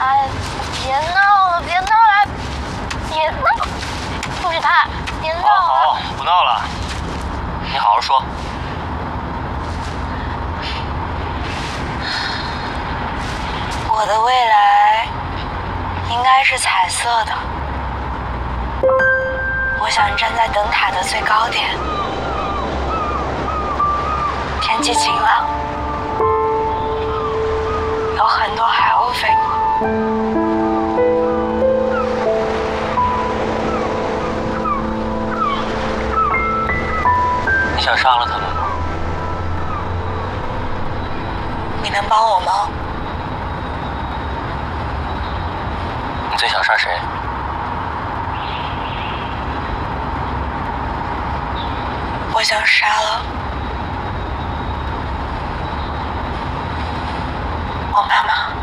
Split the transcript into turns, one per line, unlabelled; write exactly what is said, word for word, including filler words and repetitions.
哎，别闹了，别闹了，别闹！不是他，别闹了。
好好，不闹了，你好好说。
我的未来应该是彩色的。我想站在灯塔的最高点，天气晴朗，有很多海鸥飞过。
你想杀了他们吗？
你能帮我吗？
你最想杀谁？
我想杀了我妈妈。